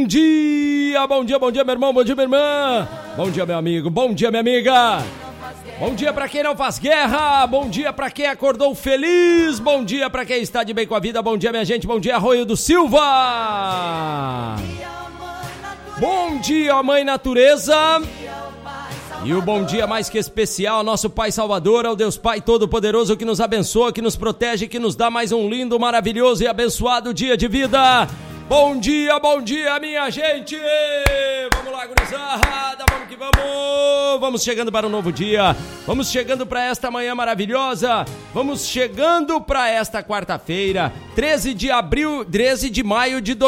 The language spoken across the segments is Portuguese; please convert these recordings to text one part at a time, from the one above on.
dia, bom dia, bom dia, meu irmão, bom dia, minha irmã. Bom dia, meu amigo, bom dia, minha amiga. Bom dia pra quem não faz guerra, bom dia pra quem acordou feliz, bom dia pra quem está de bem com a vida, bom dia, minha gente, bom dia, Arroio do Silva. Bom dia, Mãe Natureza. E o bom dia mais que especial ao nosso Pai Salvador, ao Deus Pai Todo-Poderoso que nos abençoa, que nos protege, que nos dá mais um lindo, maravilhoso e abençoado dia de vida. Bom dia, minha gente! Vamos lá, gurizada, vamos que vamos! Vamos chegando para um novo dia, vamos chegando para esta manhã maravilhosa, vamos chegando para esta quarta-feira, 13 de maio de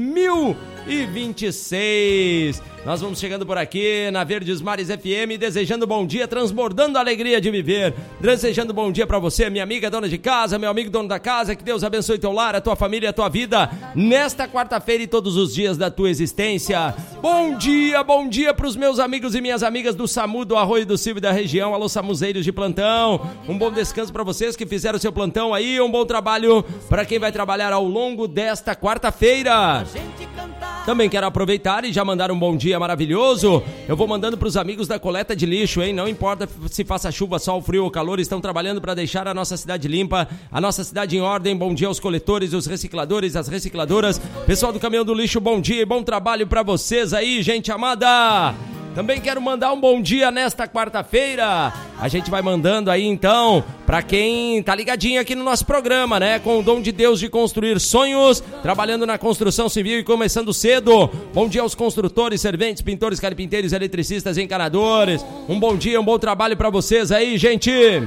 2026. Nós vamos chegando por aqui na Verdes Mares FM, desejando bom dia, transbordando a alegria de viver, desejando bom dia pra você, minha amiga dona de casa, meu amigo dono da casa, que Deus abençoe teu lar, a tua família, a tua vida, nesta quarta-feira e todos os dias da tua existência. Bom dia pros meus amigos e minhas amigas do SAMU, do Arroio do Silva e da região, alô samuzeiros de plantão, um bom descanso pra vocês que fizeram seu plantão aí, um bom trabalho pra quem vai trabalhar ao longo desta quarta-feira. Também quero aproveitar e já mandar um bom dia maravilhoso. Eu vou mandando para os amigos da coleta de lixo, hein? Não importa se faça chuva, sol, frio ou calor, estão trabalhando para deixar a nossa cidade limpa, a nossa cidade em ordem. Bom dia aos coletores, os recicladores, as recicladoras. Pessoal do caminhão do lixo, bom dia e bom trabalho para vocês aí, gente amada. Também quero mandar um bom dia nesta quarta-feira. A gente vai mandando aí então pra quem tá ligadinho aqui no nosso programa, né? Com o dom de Deus de construir sonhos, trabalhando na construção civil e começando cedo. Bom dia aos construtores, serventes, pintores, carpinteiros, eletricistas, encanadores. Um bom dia, um bom trabalho pra vocês aí, gente.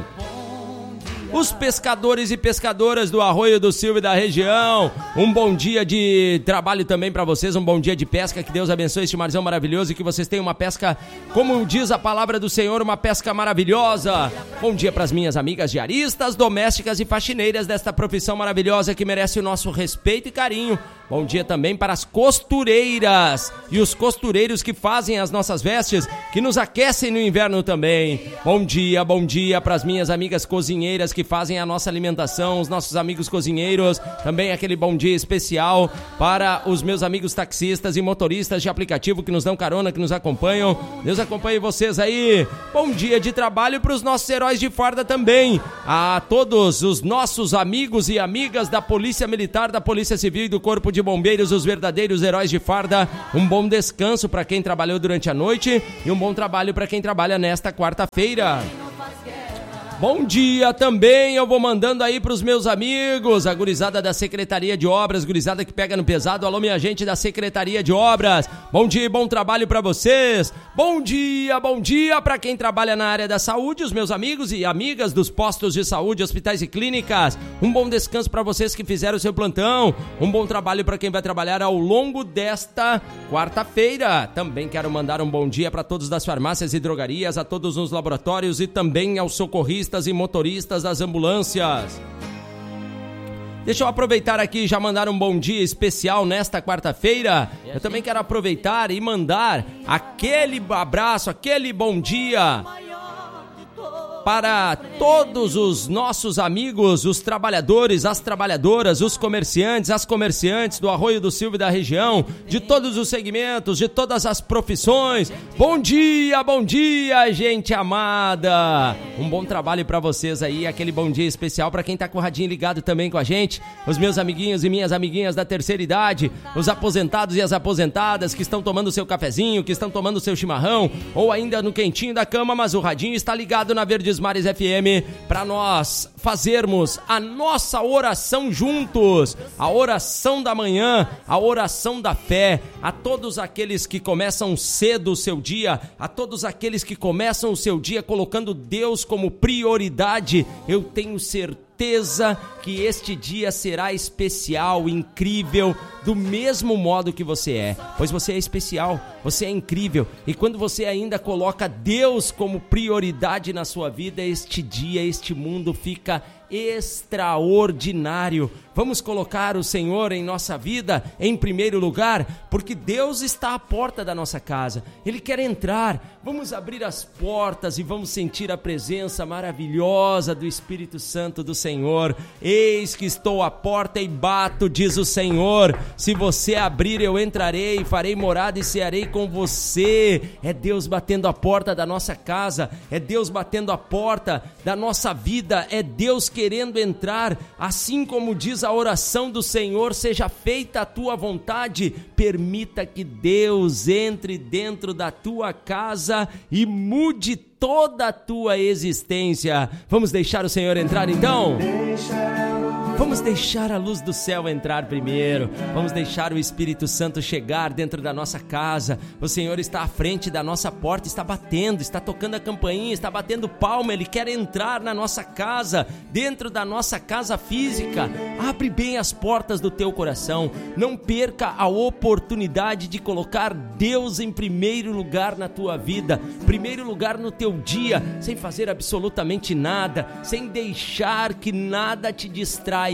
Os pescadores e pescadoras do Arroio do Silva e da região, um bom dia de trabalho também para vocês, um bom dia de pesca, que Deus abençoe este marzão maravilhoso e que vocês tenham uma pesca, como diz a palavra do Senhor, uma pesca maravilhosa. Bom dia para as minhas amigas diaristas, domésticas e faxineiras desta profissão maravilhosa que merece o nosso respeito e carinho. Bom dia também para as costureiras e os costureiros que fazem as nossas vestes, que nos aquecem no inverno também. Bom dia para as minhas amigas cozinheiras que fazem a nossa alimentação, os nossos amigos cozinheiros. Também aquele bom dia especial para os meus amigos taxistas e motoristas de aplicativo que nos dão carona, que nos acompanham. Deus acompanhe vocês aí. Bom dia de trabalho para os nossos heróis de farda também. A todos os nossos amigos e amigas da Polícia Militar, da Polícia Civil e do Corpo de Bombeiros, os verdadeiros heróis de farda. Um bom descanso para quem trabalhou durante a noite e um bom trabalho para quem trabalha nesta quarta-feira. Bom dia também, eu vou mandando aí pros meus amigos, a gurizada da Secretaria de Obras, gurizada que pega no pesado, alô minha gente da Secretaria de Obras, bom dia e bom trabalho pra vocês. Bom dia pra quem trabalha na área da saúde, os meus amigos e amigas dos postos de saúde, hospitais e clínicas, um bom descanso pra vocês que fizeram o seu plantão, um bom trabalho pra quem vai trabalhar ao longo desta quarta-feira. Também quero mandar um bom dia pra todos das farmácias e drogarias, a todos nos laboratórios e também aos socorristas e motoristas das ambulâncias. Deixa eu aproveitar aqui e já mandar um bom dia especial nesta quarta-feira. Eu também quero aproveitar e mandar aquele abraço, aquele bom dia para todos os nossos amigos, os trabalhadores, as trabalhadoras, os comerciantes, as comerciantes do Arroio do Silva e da região, de todos os segmentos, de todas as profissões. Bom dia, gente amada. Um bom trabalho para vocês aí, aquele bom dia especial para quem tá com o radinho ligado também com a gente, os meus amiguinhos e minhas amiguinhas da terceira idade, os aposentados e as aposentadas que estão tomando o seu cafezinho, que estão tomando o seu chimarrão, ou ainda no quentinho da cama, mas o radinho está ligado na Verdes Mares FM para nós fazermos a nossa oração juntos, a oração da manhã, a oração da fé. A todos aqueles que começam cedo o seu dia, a todos aqueles que começam o seu dia colocando Deus como prioridade, eu tenho certeza que este dia será especial, incrível, do mesmo modo que você é, pois você é especial, você é incrível, e quando você ainda coloca Deus como prioridade na sua vida, este dia, este mundo fica extraordinário. Vamos colocar o Senhor em nossa vida em primeiro lugar, porque Deus está à porta da nossa casa. Ele quer entrar. Vamos abrir as portas e vamos sentir a presença maravilhosa do Espírito Santo do Senhor. Eis que estou à porta e bato, diz o Senhor. Se você abrir, eu entrarei, farei morada e cearei com você. É Deus batendo a porta da nossa casa, é Deus batendo a porta da nossa vida, é Deus querendo entrar, assim como diz a oração do Senhor, seja feita a tua vontade. Permita que Deus entre dentro da tua casa e mude toda a tua existência. Vamos deixar o Senhor entrar então? Vamos deixar a luz do céu entrar primeiro. Vamos deixar o Espírito Santo chegar dentro da nossa casa. O Senhor está à frente da nossa porta, está batendo, está tocando a campainha, está batendo palma. Ele quer entrar na nossa casa, dentro da nossa casa física. Abre bem as portas do teu coração. Não perca a oportunidade de colocar Deus em primeiro lugar na tua vida, primeiro lugar no teu dia, sem fazer absolutamente nada, sem deixar que nada te distraia.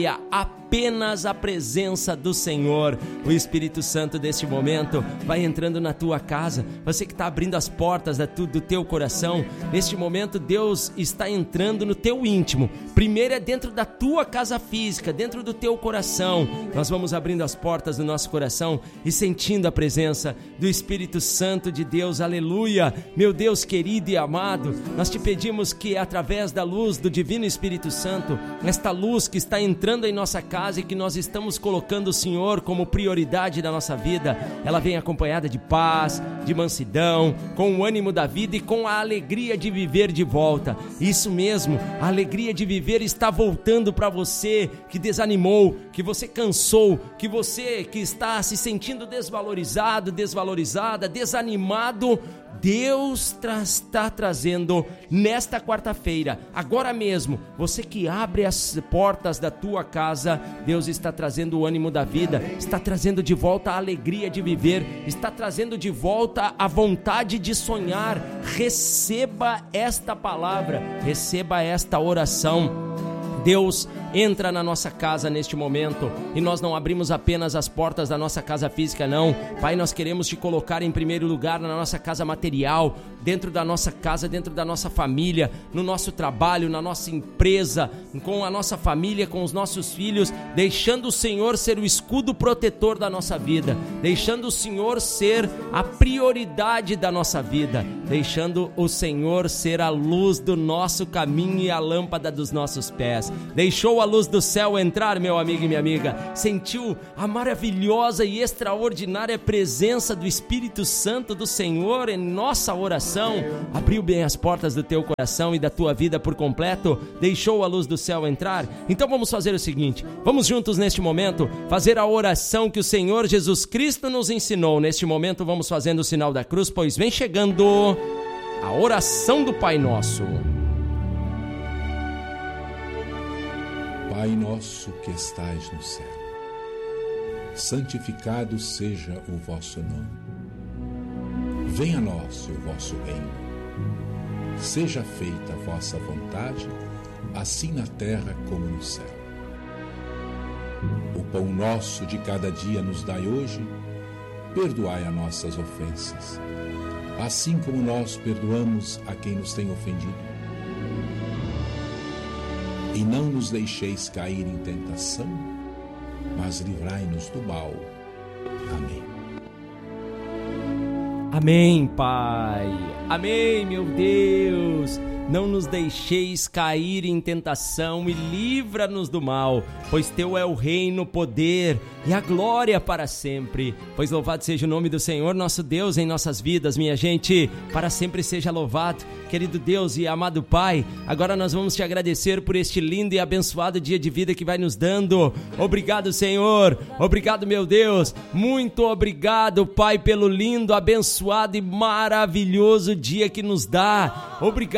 Apenas a presença do Senhor. O Espírito Santo deste momento vai entrando na tua casa. Você que está abrindo as portas do teu coração, neste momento Deus está entrando no teu íntimo. Primeiro é dentro da tua casa física, dentro do teu coração. Nós vamos abrindo as portas do nosso coração e sentindo a presença do Espírito Santo de Deus. Aleluia! Meu Deus querido e amado, nós te pedimos que através da luz do Divino Espírito Santo, esta luz que está entrando em nossa casa e que nós estamos colocando o Senhor como prioridade da nossa vida, ela vem acompanhada de paz, de mansidão, com o ânimo da vida e com a alegria de viver de volta. Isso mesmo, a alegria de viver está voltando para você que desanimou, que você cansou, que você que está se sentindo desvalorizado, desvalorizada, desanimado. Deus está trazendo nesta quarta-feira, agora mesmo, você que abre as portas da tua casa, Deus está trazendo o ânimo da vida, está trazendo de volta a alegria de viver, está trazendo de volta a vontade de sonhar. Receba esta palavra, receba esta oração. Deus entra na nossa casa neste momento e nós não abrimos apenas as portas da nossa casa física, não. Pai, nós queremos te colocar em primeiro lugar na nossa casa material, dentro da nossa casa, dentro da nossa família, no nosso trabalho, na nossa empresa, com a nossa família, com os nossos filhos, deixando o Senhor ser o escudo protetor da nossa vida, deixando o Senhor ser a prioridade da nossa vida, deixando o Senhor ser a luz do nosso caminho e a lâmpada dos nossos pés. Deixou a luz do céu entrar, meu amigo e minha amiga? Sentiu a maravilhosa e extraordinária presença do Espírito Santo do Senhor em nossa oração? Abriu bem as portas do teu coração e da tua vida por completo? Deixou a luz do céu entrar? Então vamos fazer o seguinte, vamos juntos neste momento fazer a oração que o Senhor Jesus Cristo nos ensinou. Neste momento vamos fazendo o sinal da cruz, pois vem chegando a oração do Pai Nosso. Pai nosso que estais no céu, santificado seja o vosso nome. Venha a nós o vosso reino. Seja feita a vossa vontade, assim na terra como no céu. O pão nosso de cada dia nos dai hoje. Perdoai as nossas ofensas, assim como nós perdoamos a quem nos tem ofendido. E não nos deixeis cair em tentação, mas livrai-nos do mal. Amém. Amém, Pai. Amém, meu Deus. Não nos deixeis cair em tentação e livra-nos do mal, pois teu é o reino, o poder e a glória para sempre. Pois louvado seja o nome do Senhor, nosso Deus, em nossas vidas, minha gente. Para sempre seja louvado, querido Deus e amado Pai. Agora nós vamos te agradecer por este lindo e abençoado dia de vida que vai nos dando. Obrigado, Senhor. Obrigado, meu Deus. Muito obrigado, Pai, pelo lindo, abençoado e maravilhoso dia que nos dá. Obrigado pela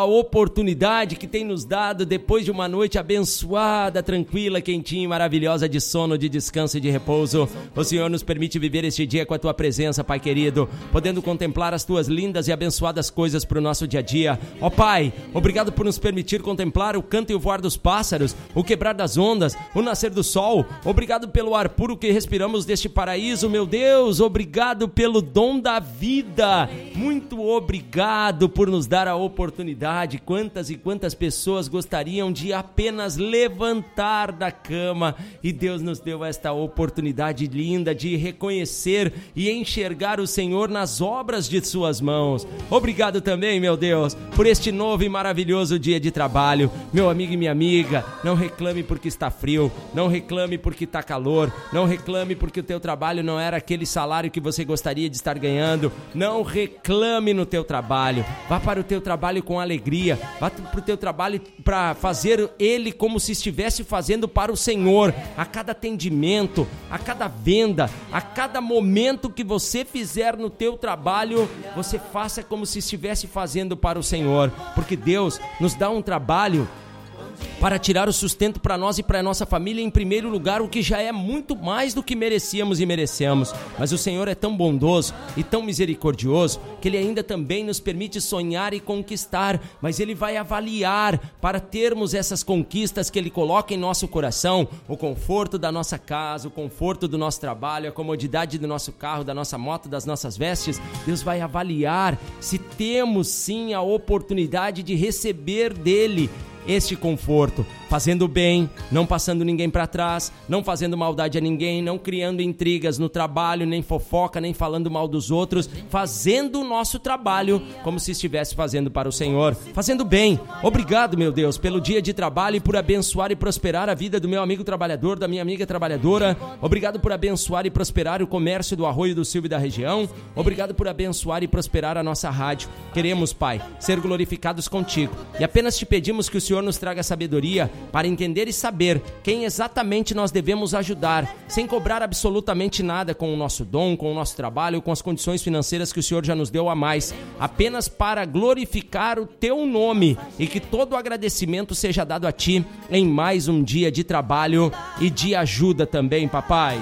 pela oportunidade que tem nos dado depois de uma noite abençoada, tranquila, quentinha e maravilhosa de sono, de descanso e de repouso. O Senhor nos permite viver este dia com a Tua presença, Pai querido, podendo contemplar as Tuas lindas e abençoadas coisas para o nosso dia a dia. Ó Pai, obrigado por nos permitir contemplar o canto e o voar dos pássaros, o quebrar das ondas, o nascer do sol. Obrigado pelo ar puro que respiramos deste paraíso, meu Deus. Obrigado pelo dom da vida. Muito obrigado por nos dar a oportunidade. Quantas e quantas pessoas gostariam de apenas levantar da cama, e Deus nos deu esta oportunidade linda de reconhecer e enxergar o Senhor nas obras de suas mãos. Obrigado também, meu Deus, por este novo e maravilhoso dia de trabalho. Meu amigo e minha amiga, não reclame porque está frio, não reclame porque está calor, não reclame porque o teu trabalho não era aquele salário que você gostaria de estar ganhando. Não reclame no teu trabalho, vá para o teu trabalho com alegria, vá para o teu trabalho para fazer ele como se estivesse fazendo para o Senhor. A cada atendimento, a cada venda, a cada momento que você fizer no teu trabalho, você faça como se estivesse fazendo para o Senhor, porque Deus nos dá um trabalho para tirar o sustento para nós e para a nossa família em primeiro lugar, o que já é muito mais do que merecíamos e merecemos. Mas o Senhor é tão bondoso e tão misericordioso que Ele ainda também nos permite sonhar e conquistar, mas Ele vai avaliar para termos essas conquistas que Ele coloca em nosso coração, o conforto da nossa casa, o conforto do nosso trabalho, a comodidade do nosso carro, da nossa moto, das nossas vestes. Deus vai avaliar se temos sim a oportunidade de receber dEle este conforto, fazendo bem, não passando ninguém para trás, não fazendo maldade a ninguém, não criando intrigas no trabalho, nem fofoca, nem falando mal dos outros, fazendo o nosso trabalho como se estivesse fazendo para o Senhor, fazendo bem. Obrigado, meu Deus, pelo dia de trabalho e por abençoar e prosperar a vida do meu amigo trabalhador, da minha amiga trabalhadora. Obrigado por abençoar e prosperar o comércio do Arroio do Silva e da região. Obrigado por abençoar e prosperar a nossa rádio. Queremos, Pai, ser glorificados contigo e apenas te pedimos que o Senhor nos traga sabedoria para entender e saber quem exatamente nós devemos ajudar, sem cobrar absolutamente nada com o nosso dom, com o nosso trabalho, com as condições financeiras que o Senhor já nos deu a mais, apenas para glorificar o teu nome, e que todo o agradecimento seja dado a ti em mais um dia de trabalho e de ajuda também, papai.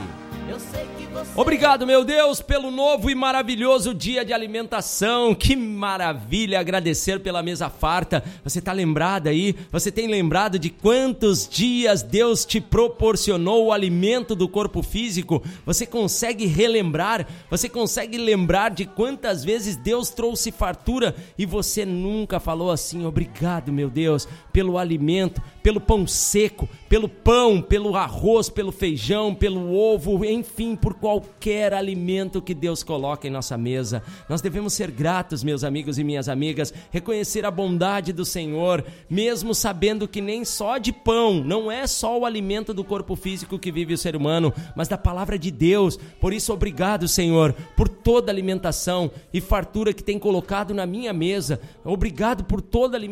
Obrigado, meu Deus, pelo novo e maravilhoso dia de alimentação. Que maravilha agradecer pela mesa farta. Você está lembrado aí? Você tem lembrado de quantos dias Deus te proporcionou o alimento do corpo físico? Você consegue relembrar? Você consegue lembrar de quantas vezes Deus trouxe fartura e você nunca falou assim: obrigado, meu Deus, pelo alimento, pelo pão seco, pelo pão, pelo arroz, pelo feijão, pelo ovo, enfim, por qualquer alimento que Deus coloca em nossa mesa. Nós devemos ser gratos, meus amigos e minhas amigas, reconhecer a bondade do Senhor, mesmo sabendo que nem só de pão, não é só o alimento do corpo físico que vive o ser humano, mas da palavra de Deus. Por isso, obrigado, Senhor, por toda a alimentação e fartura que tem colocado na minha mesa. Obrigado por toda a alimentação